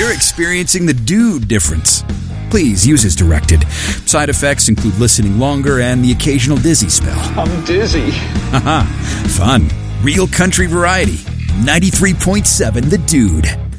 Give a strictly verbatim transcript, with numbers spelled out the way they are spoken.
you're experiencing the dude difference. Please use as directed. Side effects include listening longer and the occasional dizzy spell. I'm dizzy. Haha, fun. Real country variety. ninety-three point seven The Dude.